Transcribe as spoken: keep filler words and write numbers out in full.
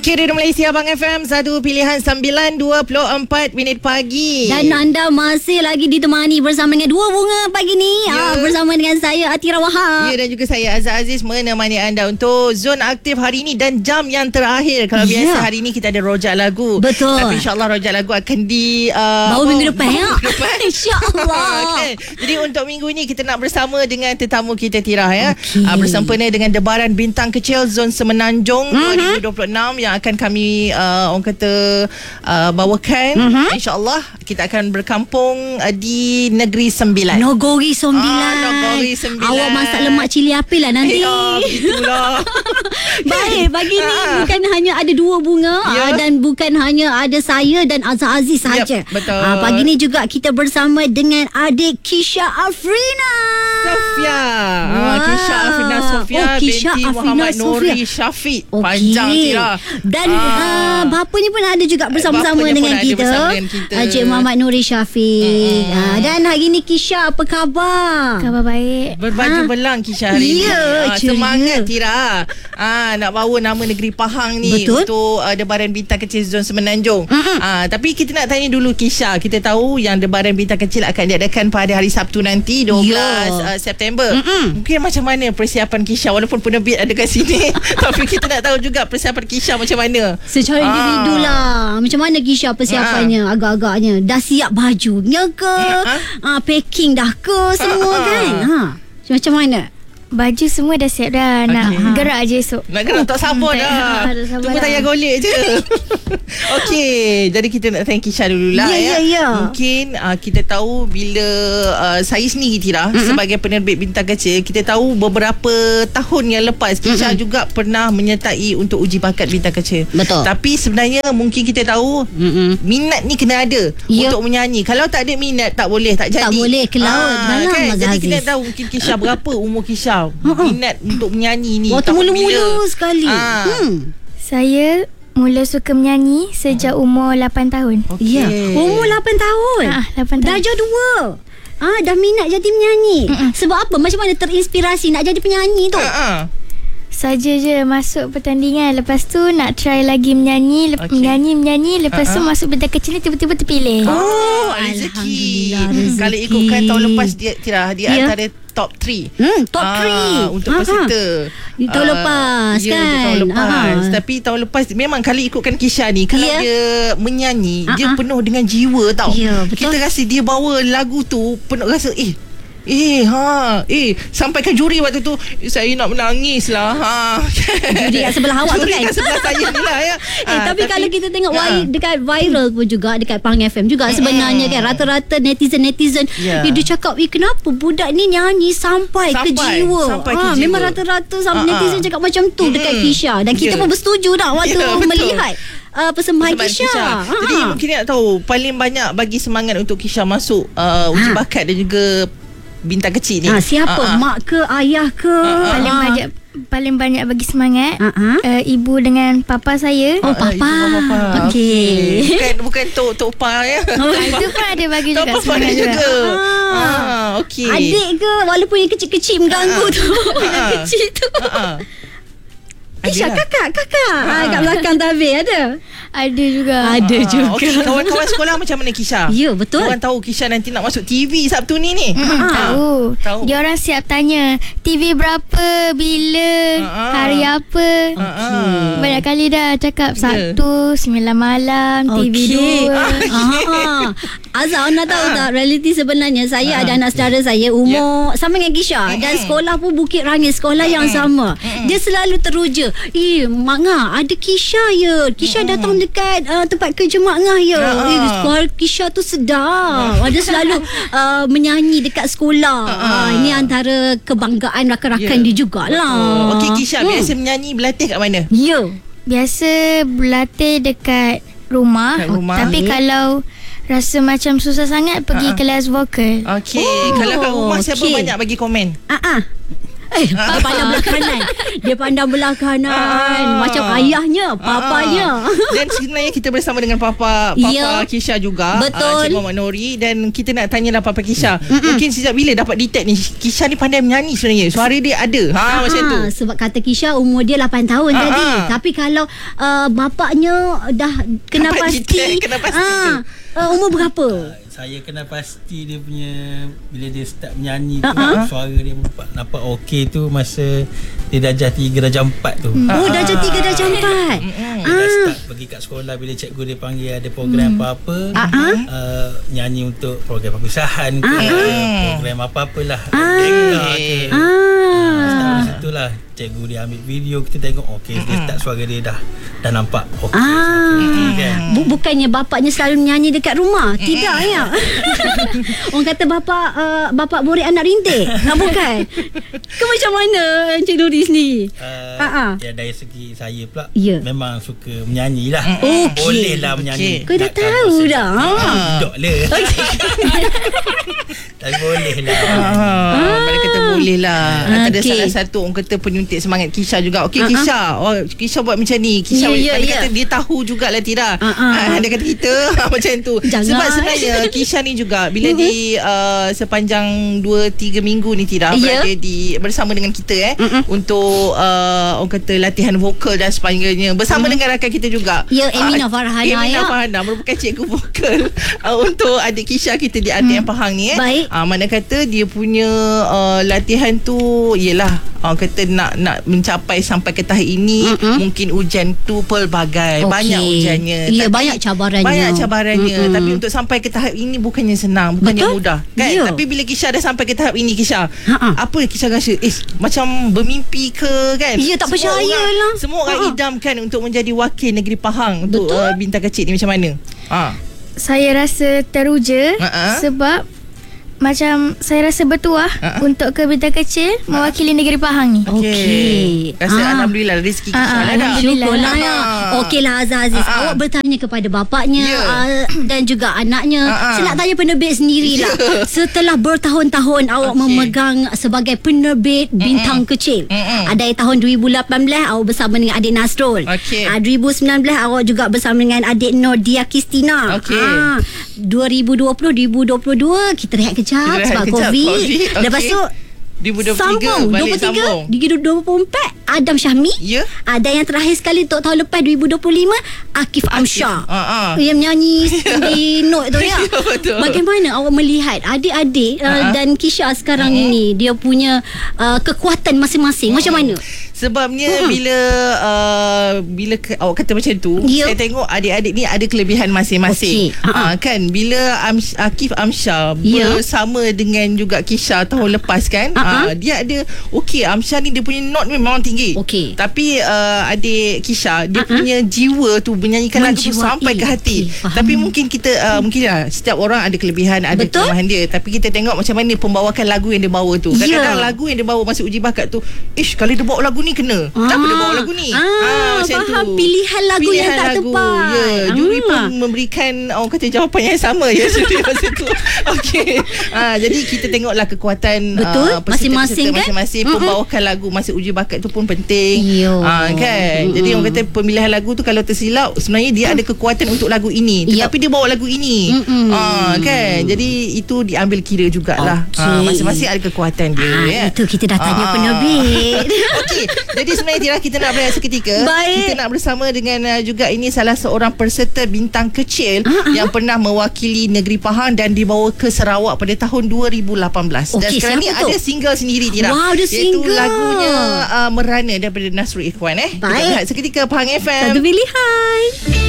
Okay, Radio Malaysia Abang F M, satu pilihan sembilan dua puluh empat minit pagi. Dan anda masih lagi ditemani bersama dengan Dua Bunga pagi ni, ya. ah, bersama dengan saya Atira Wahab. Ya, dan juga saya Azhar Aziz menemani anda untuk zon aktif hari ini dan jam yang terakhir. Kalau ya. biasa hari ini kita ada rojak lagu. Betul. Tapi insyaAllah rojak lagu akan di uh, baru minggu depan ya. InsyaAllah. Okay. Jadi untuk minggu ini kita nak bersama dengan tetamu kita Tira ya. Okay. Uh, bersempena dengan Debaran Bintang Kecil Zon Semenanjung uh-huh. dua ribu dua puluh enam yang akan kami uh, orang kata uh, bawakan. Uh-huh. InsyaAllah kita akan berkampung uh, di Negeri Sembilan. Nogori Sembilan. Ah, Nogori Sembilan. Awak masak lemak cili api lah nanti. Ya, begitulah. Baik, pagi ni ah. bukan hanya ada Dua Bunga ya. uh, dan bukan hanya ada saya dan Azhar Aziz sahaja. Yep, betul. Uh, pagi ni juga kita bersama dengan adik Kisha Afrina. Sofia. Wow. Ah, Kisha Afrina Sofia oh, Kisha binti Afrina Muhammad Sofia. Nuri Syafiq. Okay. Panjang Tira. Dan ah. uh, bapanya pun ada juga bersama-sama Bapanya dengan kita. bersama dengan kita. Encik Muhammad Nuri Syafiq. Hmm. Uh, dan hari ni Kisha apa khabar? Khabar baik. Berbaju Ah. belang Kisha hari Ya, ni. Ah, ceria. semangat Tira. Ah, nak bawa nama negeri Pahang ni. Betul. Untuk uh, Debaran Bintang Kecil Zon Semenanjung. Mm-mm. Ah, tapi kita nak tanya dulu Kisha. Kita tahu yang Debaran Bintang Kecil akan diadakan pada hari Sabtu nanti dua belas Ya. uh, September. Mm-mm. Mungkin macam mana persiapan Kisha, walaupun penerbit ada kat sini. Tapi kita nak tahu juga persiapan Kisha macam mana. Secara individu lah. Macam mana Kisha persiapannya? Ah. Agak-agaknya dah siap bajunya ke? Ah. Ah, packing dah ke? Semua Ah. kan? Ha. Macam mana? Baju semua dah siap dah. Nak Okey. gerak je esok. Nak gerak tak sabar Hmm, dah. tak- tak sabar Tunggu dah. tayar golek je. Okey, jadi kita nak thank Kisha dulu lah Ya, ya. ya, ya. Mungkin uh, kita tahu bila uh, saya sendiri Tira mm-hmm. sebagai penerbit Bintang Kecil, kita tahu beberapa tahun yang lepas Kisha mm-hmm. juga pernah menyertai untuk uji bakat Bintang Kecil. Betul. Tapi sebenarnya mungkin kita tahu Mm-mm. minat ni kena ada Ya. untuk menyanyi. Kalau tak ada minat tak boleh, tak jadi. Tak boleh ke laut Ah, dalam, kan? Mas Jadi Aziz. kita tahu mungkin Kisha berapa umur Kisha minat untuk menyanyi ni. Waktu tahun mula-mula bila? sekali. Ah. Hmm. Saya mula suka menyanyi sejak umur lapan tahun. Okey. Ya. Umur lapan tahun. Ah, lapan tahun. Darjah dua. Ah, dah minat jadi menyanyi. Mm-mm. Sebab apa? Macam mana terinspirasi nak jadi penyanyi tu? Ha. Saja je masuk pertandingan. Lepas tu nak try lagi menyanyi. Lep- Okey. Menyanyi, menyanyi. Lepas tu Uh-uh. masuk Bintang Kecil ni tiba-tiba terpilih. Oh, Alhamdulillah, rezeki. rezeki. Kalau ikutkan tahun lepas dia Tira, dia Ya. antara top tiga. Hmm, top Ah, three. untuk Ha, ha. peserta. Di tahun Ah, lepas, ya, kan? untuk tahun lepas. Ah. Tapi tahun lepas memang kalau ikutkan Kisha ni, kalau Ya. dia menyanyi, Ah, dia ah. penuh dengan jiwa tau. Ya, betul. Kita rasa dia bawa lagu tu penuh rasa eh Eh ha Eh sampaikan juri waktu tu, eh, saya nak menangis lah ha. Juri kat sebelah awak tu Juri kan? kat sebelah saya ni lah ya. Eh, Ah, tapi, kalau kita tengok Ah. vi- dekat viral pun juga dekat Pang F M juga sebenarnya kan rata-rata netizen-netizen Ya. yeah. dia cakap, "Eh kenapa budak ni nyanyi sampai, ke Sampai, jiwa?" sampai ke Ah, jiwa. memang rata-rata Ah, sampai ah. netizen cakap macam tu dekat Mm-mm. Kisha dan kita Ya. pun bersetuju dah waktu Ya, betul. melihat uh, persembahan Sebab Kisha. Kisha. Ah. Jadi mungkin nak tahu paling banyak bagi semangat untuk Kisha masuk uh, uji Ha. bakat dan juga Bintang Kecil ni. Ah, siapa? Ah, ah. Mak ke, ayah ke? Ah, Paling Ah. banyak paling banyak bagi semangat Ah, ah. uh, ibu dengan papa saya. Oh, Ah, papa. ibu bapa. Okey. Bukan bukan tok tok pa ya. Ah, itu pun ada bagi Tok juga pa semangat juga. juga. juga. Ah, okey. Adik ke, walaupun yang kecil-kecil mengganggu Ah, tu. ah, Yang ah. kecil tu. Ha ah. Kisha, Adalah. kakak, kakak. Ah. Ah, kat belakang tabir ada. Ada juga. Ada Ah, juga. okey, kawan-kawan sekolah macam mana Kisha? Ya, betul. Orang tahu Kisha nanti nak masuk T V Sabtu ni ni. Hmm, Ah, tahu. tahu. Dia orang siap tanya T V berapa, bila, Ah, ah. hari apa. Ah, ah. Banyak kali dah cakap Ya. Sabtu sembilan malam, T V Okey. dua. Ah. Azhar nak tahu tak realiti sebenarnya saya ada anak saudara saya umur sama dengan Kisha dan sekolah pun Bukit Rangit, sekolah yang sama. Dia selalu teruja, "Eh, Mak Ngah, ada Kisha ya. Kisha datang dekat uh, tempat kerja Mak Ngah ya. Ah. Eh, sekolah Kisha tu sedap. Dia selalu uh, menyanyi dekat sekolah. Ah, ini antara kebanggaan rakan-rakan Ya. dia jugalah. Oh, okey Kisha, Hmm. biasa menyanyi berlatih kat mana? Ya. Biasa berlatih dekat rumah, Kat rumah. tapi Okey. kalau rasa macam susah sangat pergi Ha-ha. kelas vokal. Okey, Oh, kalau kat rumah siapa okey. banyak bagi komen? Ah ah. Eh, dia pandang belah kanan. Dia pandang belah kanan. Ah. Macam ayahnya, papanya. Ah. Dan sebenarnya kita bersama dengan Papa Papa Ya. Kisha juga. Betul. Uh, Cik Muhammad Nori. Dan kita nak tanyalah Papa Kisha. Mm-mm. Mungkin sejak bila dapat detect ni Kisha ni pandai menyanyi sebenarnya. Suara dia ada. Ha, Ah, macam tu. Sebab kata Kisha umur dia lapan tahun Ah, tadi. ah. Tapi kalau uh, bapaknya dah kena Dapat pasti, detect, kena pasti ah, uh, umur berapa? Saya kena pasti dia punya bila dia start menyanyi tu Uh-huh. suara dia nampak, nampak okey tu masa dia darjah tiga darjah empat tu. Oh, Ah. darjah tiga, darjah empat. Dia dah start pergi kat sekolah bila cikgu dia panggil ada program apa-apa, Uh-huh. uh, nyanyi untuk program perpisahan ke, Uh-huh. program apa-apalah. Ah. Dekah ke. Ah. Start dari situ lah cikgu dia ambil video, kita tengok okey, dia start suara dia dah dah nampak okey. Ah. Okey kan. Bu- bukannya bapaknya selalu menyanyi dekat rumah. Tidak ya. Orang kata bapa uh, bapa borik anak rintik. Ha, bukan. Ke macam mana Encik Nuri sendiri? Uh, Ah, ah. Ya dari segi saya pula Ya. memang suka menyanyi lah. Okey. Boleh lah menyanyi. Okey. Kau dah Takkan tahu bosan. dah. Ah, Budak lah. Tapi boleh lah. Ah, Mereka kata boleh lah. Ada Okey. salah satu orang kata penyuntik semangat Kisha juga. Okey, Ah, ah. Kisha. Oh, Kisha buat macam ni. Kisha Ya, ya, dia ya. kata dia tahu jugalah Tira. Ah, ah. Ah, dia kata kita macam tu. Jangan. Sebab sebenarnya Kisha ni juga bila di uh, sepanjang dua tiga minggu ni Tira Ya. berada di bersama dengan kita eh Mm-mm. untuk uh, orang kata latihan vokal dan sebagainya bersama dengan rakan kita juga. Ya, Emina Ah, Farhana, Emina ya. Farhana merupakan cikgu vokal uh, untuk adik Kisha kita di A T M Pahang ni eh. Baik. Ah, mana kata dia punya uh, latihan tu ialah orang kata nak nak mencapai sampai ke tahap ini. Mm-mm. Mungkin ujian tu pelbagai, Okey. banyak ujiannya. Ya, Tapi- banyak cabarannya. Banyak cabarannya. Mm-mm. Tapi untuk sampai ke tahap ini bukannya senang, bukannya Betul? mudah kan. Ya. Tapi bila Kisha dah sampai ke tahap ini Kisha, Ha-ha. apa Kisha rasa? Eh, macam bermimpi ke kan? Ya, tak Semua percaya orang- lah. Semua orang Ha-ha. idamkan untuk menjadi wakil negeri Pahang untuk Betul. uh, bintang kecil ni macam mana? Ha. Saya rasa teruja Ha-ha. sebab macam saya rasa bertuah Ha-ha. untuk ke bintang kecil mewakili negeri Pahang ni. Okey. Rasa Ah. Alhamdulillah rezeki Kisha Ah, ah, lah dah. Alhamdulillah. Syukurlah ya. Ah. Okeylah Azaz Aziz. Ah, ah. Awak bertanya kepada bapaknya Ya. uh, dan juga anaknya. Ah, ah. Saya nak tanya penerbit sendirilah. Ya. Setelah bertahun-tahun awak Okey. memegang sebagai penerbit bintang kecil. Mm-mm. Ada tahun dua ribu lapan belas awak bersama dengan adik Nasrul. Okey. Ah, dua ribu sembilan belas awak juga bersama dengan adik Nordia Kistina. Okey. Ah, dua ribu dua puluh dua ribu dua puluh dua kita rehat kejap Kita rehat sebab kejap, COVID. COVID. Lepas Okey. tu dua ribu dua puluh tiga sambung balik dua puluh tiga sambung. dua ribu dua puluh empat Adam Syahmi. Ya. Ah, dan yang terakhir sekali untuk tahun lepas dua ribu dua puluh lima Akif Amsyah. Ah, ah. Yang menyanyi di note tu ya. Ya, betul. Bagaimana awak melihat adik-adik uh, Ah. dan Kisha sekarang ini dia punya uh, kekuatan masing-masing. Macam mana? Sebabnya Hmm. bila uh, bila ke, awak kata macam tu, Ya. saya tengok adik-adik ni ada kelebihan masing-masing. Okey. Ha-ha. Uh, kan bila Ams, Akif Amsyah Ya. bersama dengan juga Kisha tahun lepas kan, Ha-ha. uh, dia ada okey Amsyah ni dia punya note memang tinggi. Okey. Tapi uh, adik Kisha dia Ha-ha. punya jiwa tu menyanyikan lagu tu Menjiwai. sampai ke hati. Okey, faham. Tapi mungkin kita uh, mungkin lah setiap orang ada kelebihan, ada Betul. kelemahan dia. Tapi kita tengok macam mana pembawakan lagu yang dia bawa tu. Kadang-kadang Ya. lagu yang dia bawa masa uji bakat tu, ish kalau dia bawa lagu ni kena. Kenapa dia bawa lagu ni? Ah, macam faham. tu. Pilihan lagu yang tak tepat. Ya, juri Ah. pun memberikan orang kata jawapan yang sama ya juri masa tu. Okey. Ah, jadi kita tengoklah kekuatan Betul. ah, peserta-peserta Masing-masing kan? masing-masing. Mm-mm. Pembawakan lagu masa uji bakat tu pun penting. Ya. Ah, kan? Jadi orang kata pemilihan lagu tu kalau tersilap sebenarnya dia ada kekuatan untuk lagu ini. Yep. Tetapi dia bawa lagu ini. Mm-mm. Ah, kan? Jadi itu diambil kira jugalah. Okey. Ah, masing-masing ada kekuatan dia. Ah, ya. itu kita dah tanya Ah. penerbit. Okey, jadi sebenarnya Tira kita nak berehat seketika. Baik. Kita nak bersama dengan uh, juga ini salah seorang peserta bintang kecil Ah, ah. yang pernah mewakili negeri Pahang dan dibawa ke Sarawak pada tahun dua ribu lapan belas. Dan Okey, sekarang ni siapa tu? ada single sendiri Tira. Wow, ada Iaitu single. lagunya uh, Merana daripada Nasrul Ikhwan eh. Kita Baik. berehat seketika Pahang F M. Satu pilihan.